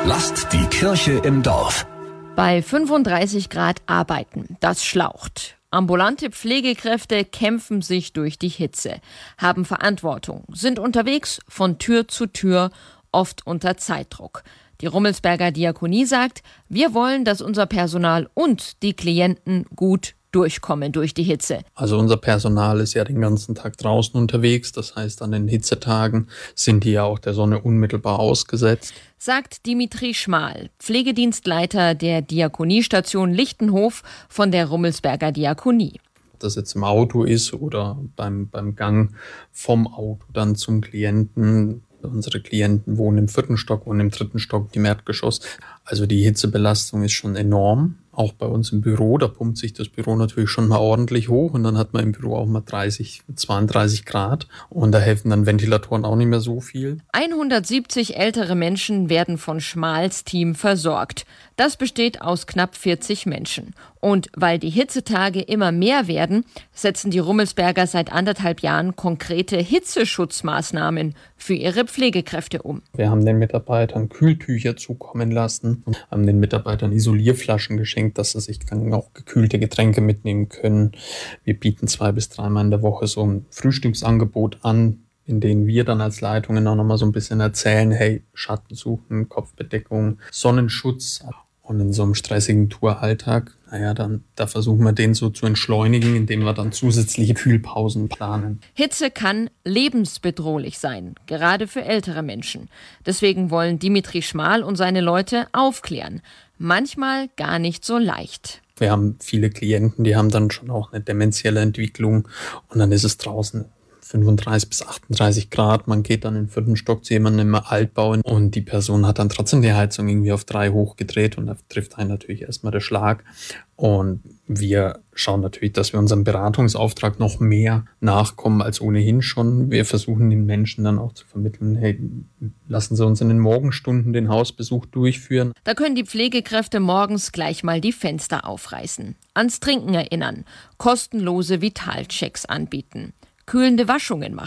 Lasst die Kirche im Dorf. Bei 35 Grad arbeiten, das schlaucht. Ambulante Pflegekräfte kämpfen sich durch die Hitze, haben Verantwortung, sind unterwegs von Tür zu Tür, oft unter Zeitdruck. Die Rummelsberger Diakonie sagt, wir wollen, dass unser Personal und die Klienten gut durchkommen durch die Hitze. Also unser Personal ist ja den ganzen Tag draußen unterwegs. Das heißt, an den Hitzetagen sind die ja auch der Sonne unmittelbar ausgesetzt. Sagt Dimitri Schmal, Pflegedienstleiter der Diakoniestation Lichtenhof von der Rummelsberger Diakonie. Ob das jetzt im Auto ist oder beim Gang vom Auto dann zum Klienten. Unsere Klienten wohnen im 4. Stock und im 3. Stock im Erdgeschoss. Also die Hitzebelastung ist schon enorm. Auch bei uns im Büro, da pumpt sich das Büro natürlich schon mal ordentlich hoch und dann hat man im Büro auch mal 32 Grad und da helfen dann Ventilatoren auch nicht mehr so viel. 170 ältere Menschen werden von Schmals Team versorgt. Das besteht aus knapp 40 Menschen. Und weil die Hitzetage immer mehr werden, setzen die Rummelsberger seit 1,5 Jahren konkrete Hitzeschutzmaßnahmen für ihre Pflegekräfte um. Wir haben den Mitarbeitern Kühltücher zukommen lassen und haben den Mitarbeitern Isolierflaschen geschenkt, dass sie sich dann auch gekühlte Getränke mitnehmen können. Wir bieten 2 bis 3 Mal in der Woche so ein Frühstücksangebot an, in denen wir dann als Leitungen auch nochmal so ein bisschen erzählen, hey, Schatten suchen, Kopfbedeckung, Sonnenschutz. Und in so einem stressigen Touralltag, da versuchen wir den so zu entschleunigen, indem wir dann zusätzliche Kühlpausen planen. Hitze kann lebensbedrohlich sein, gerade für ältere Menschen. Deswegen wollen Dimitri Schmal und seine Leute aufklären. Manchmal gar nicht so leicht. Wir haben viele Klienten, die haben dann schon auch eine dementielle Entwicklung und dann ist es draußen 35 bis 38 Grad. Man geht dann in den 4. Stock zu jemandem im Altbau und die Person hat dann trotzdem die Heizung irgendwie auf 3 hochgedreht und da trifft einen natürlich erstmal der Schlag. Und wir schauen natürlich, dass wir unserem Beratungsauftrag noch mehr nachkommen als ohnehin schon. Wir versuchen den Menschen dann auch zu vermitteln, hey, lassen Sie uns in den Morgenstunden den Hausbesuch durchführen. Da können die Pflegekräfte morgens gleich mal die Fenster aufreißen, ans Trinken erinnern, kostenlose Vitalchecks anbieten, kühlende Waschungen machen.